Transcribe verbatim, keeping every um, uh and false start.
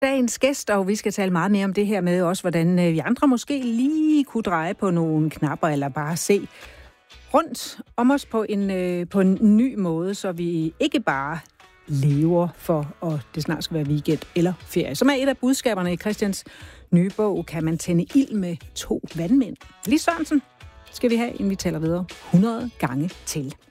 Dagens gæst, og vi skal tale meget mere om det her med også, hvordan vi andre måske lige kunne dreje på nogle knapper, eller bare se rundt om os på en, på en ny måde, så vi ikke bare lever for, og det snart skal være weekend eller ferie. Som er et af budskaberne i Christians nye bog, Kan man tænde ild med to vandmænd? Lis Sørensen skal vi have, inden vi taler videre hundrede gange til.